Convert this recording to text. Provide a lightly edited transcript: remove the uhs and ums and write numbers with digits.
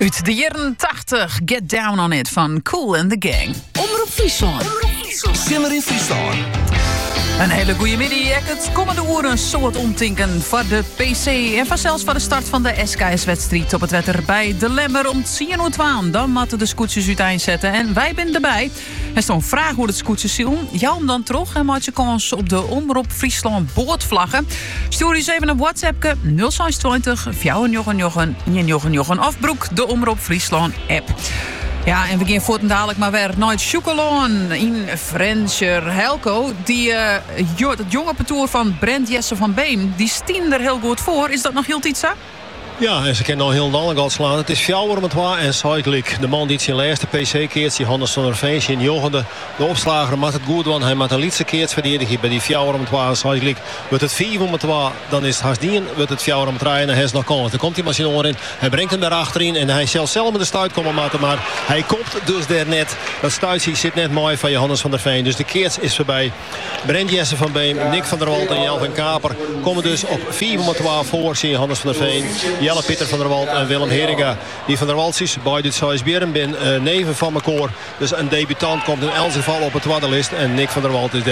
Uit de jaren 80, Get Down on It van Kool and the Gang. Omroep Friesland. Simmer in Friesland. Een hele goede middag. Het komende uur een soort omtinken voor de PC. En vanzelfs voor de start van de SKS-wedstrijd op het wetter bij de Lemmer om 10:12. Dan moeten de scootjes uiteenzetten en wij zijn erbij. Er is een vraag hoe het scootjes zien. Jou hem dan terug en maak je kans op de Omroep Friesland boordvlaggen. Stuur eens even een WhatsAppje 026 499 of broek de Omroep Friesland app. Ja, en we gaan voor dadelijk maar weer naar het Chocolon in Frencher. Helco, het jonge patoer van Brent Jesse van Beem, die stien er heel goed voor. Is dat nog heel iets, hè? Ja, en ze kunnen al heel lang al slaan. Het is 4-2 en Zuidelijk. De man die zijn laatste PC keert, die Hannes van der Veensje in Jochende. De opslager maakt het goed, want hij maakt een liedse keert verdedigen bij die 4-2 en Zuidelijk. Wordt het 4-2, dan is het Hasdien. Wordt het 4-3 en hij is nog kans. Dan komt die machine onderin. Hij brengt hem daarachterin en hij zal zelf met de stuit komen maken. Maar hij komt dus daar net. Dat stuitje zit net mooi van Johannes van der Veen. Dus de keert is voorbij. Brent Jesse van Beem, Nick van der Walt en Jelvin Kaper komen dus op 4-2 voor. Zie Johannes van der Veen. Jelle Pieter van der Walt en Willem Heringa. Die van der Walt is bij dit Zuid-Beren neven van elkaar. Dus een debutant komt in elk geval op het waddenlist. En Nick van der Walt is